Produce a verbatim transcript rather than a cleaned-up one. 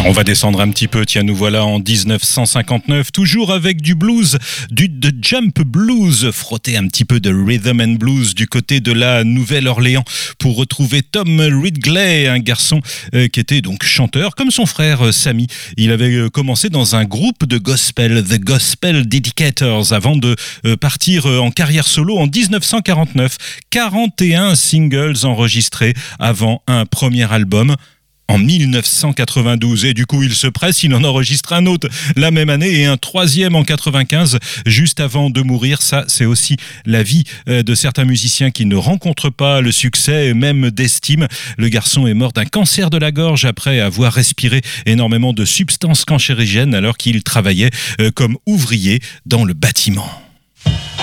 On va descendre un petit peu, tiens, nous voilà en dix-neuf cent cinquante-neuf, toujours avec du blues, du de jump blues, frotter un petit peu de rhythm and blues du côté de la Nouvelle-Orléans pour retrouver Tom Ridgley, un garçon euh, qui était donc chanteur comme son frère euh, Sammy. Il avait euh, commencé dans un groupe de gospel, The Gospel Dedicators, avant de euh, partir euh, en carrière solo en dix-neuf cent quarante-neuf. quarante et un singles enregistrés avant un premier album en dix-neuf cent quatre-vingt-douze, et du coup il se presse, il en enregistre un autre la même année et un troisième en quatre-vingt-quinze juste avant de mourir. Ça, c'est aussi la vie de certains musiciens qui ne rencontrent pas le succès, même d'estime. Le garçon est mort d'un cancer de la gorge après avoir respiré énormément de substances cancérigènes alors qu'il travaillait comme ouvrier dans le bâtiment.